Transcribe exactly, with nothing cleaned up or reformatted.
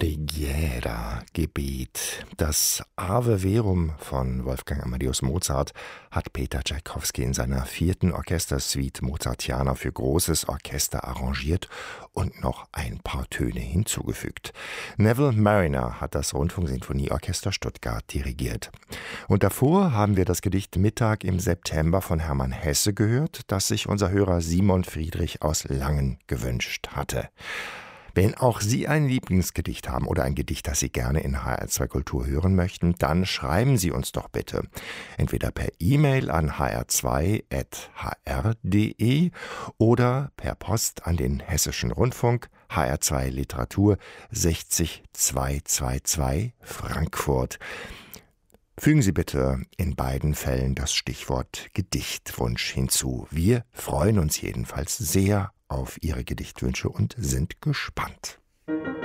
Preghiera, Gebet. Das Ave Verum von Wolfgang Amadeus Mozart hat Peter Tschaikowski in seiner vierten Orchestersuite Mozartiana für großes Orchester arrangiert und noch ein paar Töne hinzugefügt. Neville Marriner hat das Rundfunksinfonieorchester Stuttgart dirigiert. Und davor haben wir das Gedicht Mittag im September von Hermann Hesse gehört, das sich unser Hörer Simon Friedrich aus Langen gewünscht hatte. Wenn auch Sie ein Lieblingsgedicht haben oder ein Gedicht, das Sie gerne in H R zwei Kultur hören möchten, dann schreiben Sie uns doch bitte. Entweder per E-Mail an h r zwei at h r punkt d e oder per Post an den Hessischen Rundfunk, H R zwei Literatur sechzig zweihundertzweiundzwanzig Frankfurt. Fügen Sie bitte in beiden Fällen das Stichwort Gedichtwunsch hinzu. Wir freuen uns jedenfalls sehr auf Ihre Gedichtwünsche und sind gespannt.